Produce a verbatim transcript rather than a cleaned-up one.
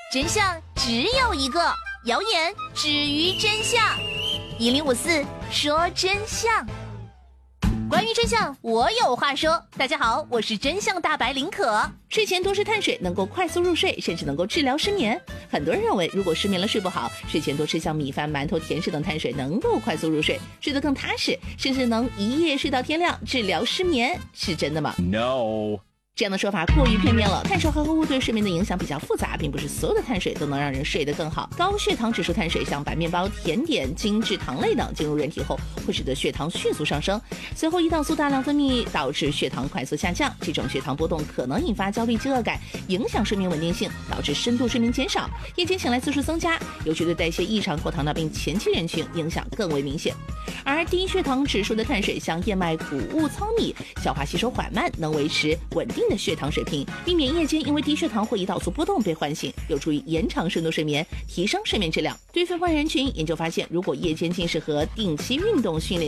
真相只有一个，谣言止于真相。一零五四说真相。关于真相，我有话说。大家好，我是真相大白林可。睡前多吃碳水能够快速入睡，甚至能够治疗失眠。很多人认为，如果失眠了睡不好，睡前多吃像米饭、馒头、甜食等碳水能够快速入睡，睡得更踏实，甚至能一夜睡到天亮，治疗失眠，是真的吗 ？No。 这样的说法过于片面了。碳水化合物对睡眠的影响比较复杂，并不是所有的碳水都能让人睡得更好。高血糖指数碳水，像白面包、甜点、精致糖类等，进入人体后会使得血糖迅速上升，随后胰岛素大量分泌，导致血糖快速下降。这种血糖波动可能引发焦虑、饥饿感，影响睡眠稳定性，导致深度睡眠减少，夜间醒来次数增加，尤其对代谢异常或糖尿病前期人群影响更为明显。而低血糖指数的碳水，像燕麦、谷物、糙米，消化吸收缓慢，能维持稳定的血糖水平，避免夜间因为低血糖或胰岛素波动被唤醒，有助于延长深度睡眠，提升睡眠质量。对于肥胖人群，研究发现，如果夜间进食和定期运动训练